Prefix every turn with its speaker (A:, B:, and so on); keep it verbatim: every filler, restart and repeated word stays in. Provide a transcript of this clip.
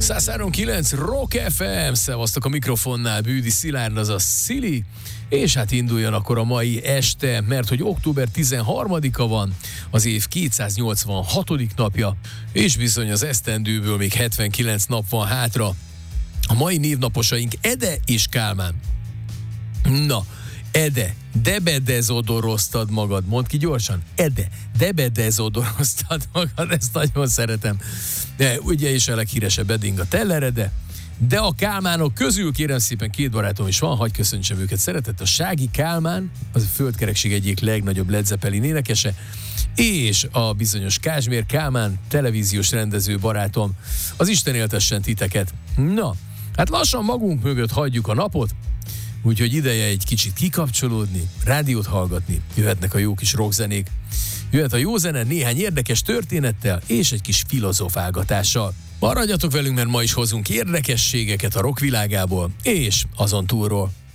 A: száz három kilenc Rock ef em, szevasztok a mikrofonnál, Bűdi Szilárd, az a Szili, és hát induljon akkor a mai este, mert hogy október tizenharmadika van, az év kétszáznyolcvanhatodik napja, és bizony az esztendőből még hetvenkilenc nap van hátra. A mai névnaposaink Ede és Kálmán. Na, Ede, debedezodoroztad magad, mondd ki gyorsan. Ede, debedezodoroztad magad, ezt nagyon szeretem. De ugye is a leghíresebb Edinga Tellerede, de a Kálmánok közül kérem szépen két barátom is van, hagyj köszöntsem őket szeretett. A Sági Kálmán, az a földkerekség egyik legnagyobb Led Zeppelin énekese, és a bizonyos Kázsmér Kálmán, televíziós rendező barátom. Az Isten éltessen titeket. Na, hát lassan magunk mögött hagyjuk a napot, úgyhogy ideje egy kicsit kikapcsolódni, rádiót hallgatni, jöhetnek a jó kis rockzenék, jöhet a jó zene néhány érdekes történettel és egy kis filozofálgatással. Maradjatok velünk, mert ma is hozunk érdekességeket a rock világából és azon túlról.